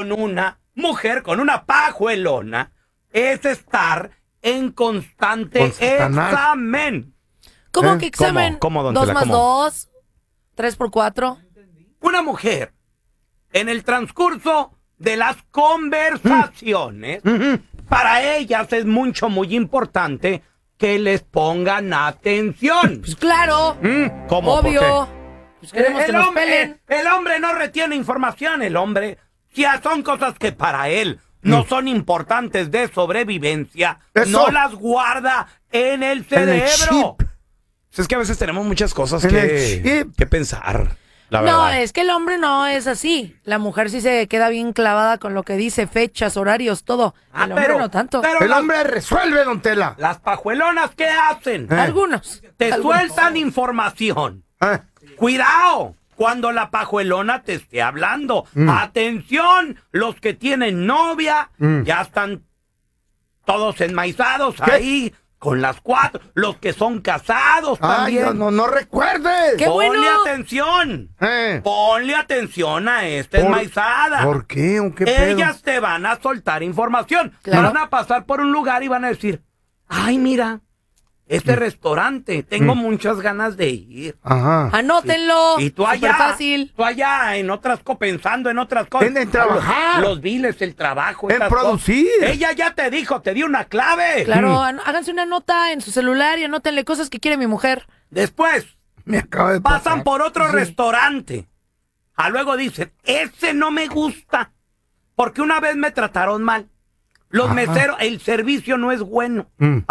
con una mujer, con una pajuelona, es estar en constante examen. ¿Cómo que examen? ¿Cómo, don 2 Tela, más cómo? 2, 3 por 4. Una mujer, en el transcurso de las conversaciones, para ellas es muy importante que les pongan atención. Pues claro, ¿Cómo? obvio. ¿Por Pues queremos que nos pelen. El hombre no retiene información, el hombre, si son cosas que para él no son importantes de sobrevivencia, Eso. no las guarda en el cerebro. qué? Es que a veces tenemos muchas cosas En el que chip. pensar, la No, verdad. es que el hombre no es así. La mujer sí se queda bien clavada con lo que dice, fechas, horarios, todo. El hombre no tanto. Pero El hombre resuelve, don Tela. las pajuelonas, ¿qué hacen? Algunos. Te Algunos. sueltan información. Ah, Cuidado cuando la pajuelona te esté hablando. Atención, los que tienen novia ya están todos enmaizados ahí con las 4. Los que son casados Ay, también. no recuerde. ¡Qué Ponle bueno! atención. Eh, Ponle atención a esta ¿Por- enmaizada. ¿Por qué? ¿O qué pedo? Ellas te van a soltar información. Claro. Van a pasar por un lugar y van a decir, ay, mira, este restaurante, tengo muchas ganas de ir. Ajá. Anótenlo. Y tú allá, Superfácil. pensando en otras cosas. En trabajar. Los biles, el trabajo. En esas producir. cosas. Ella ya te dijo, te dio una clave. Claro, háganse una nota en su celular y anótenle cosas que quiere mi mujer. Después, Me acaba de pasan pasar. por otro restaurante. Luego dicen, ese no me gusta, porque una vez me trataron mal. Los meseros, el servicio no es bueno.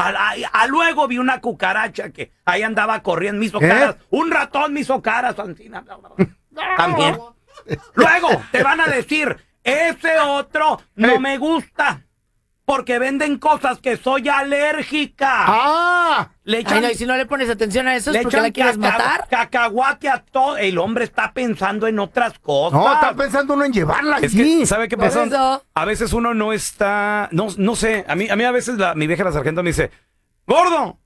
Luego vi una cucaracha que ahí andaba corriendo, me hizo caras. Un ratón me hizo caras, Ancina. También. Luego te van a decir, ese otro no me gusta, porque venden cosas que soy alérgica. ¡Ah! Le Ay, echan, no, y si no le pones atención a eso es le porque la echan quieres matar. cacahuate a todo. El hombre está pensando en otras cosas. No, está pensando uno en llevarla Es allí. que, ¿sabe qué Por pasa? eso. A veces uno no está, no sé, a mí a veces mi vieja la sargento me dice, gordo.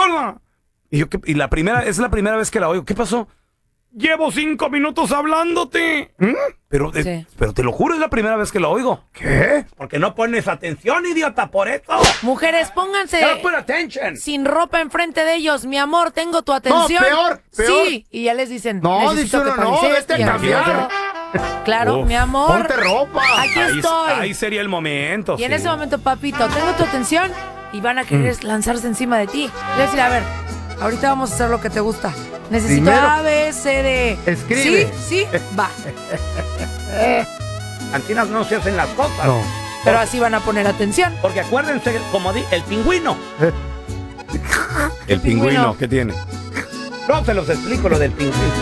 Y yo, es la primera vez que la oigo. ¿Qué pasó? Llevo 5 minutos hablándote. Pero te lo juro, es la primera vez que la oigo. ¿Qué? Porque no pones atención, idiota, por eso. Mujeres, pónganse Don't put attention. sin ropa enfrente de ellos. Mi amor, tengo tu atención. peor. Sí, y ya les dicen. No, necesito dice que uno, no, panices, vete a que cambiar. Claro, Uf, mi amor. Ponte ropa. Aquí estoy. Ahí sería el momento. Y en sí. ese momento, papito, tengo tu atención y van a querer lanzarse encima de ti. Le voy a decir, a ver, ahorita vamos a hacer lo que te gusta. Necesito Primero, A, B, C, D. escribe. Sí, va. Antinas no se hacen las cosas. No. Pero así van a poner atención. Porque acuérdense, como el pingüino. El pingüino, ¿qué tiene? No se los explico lo del pingüino.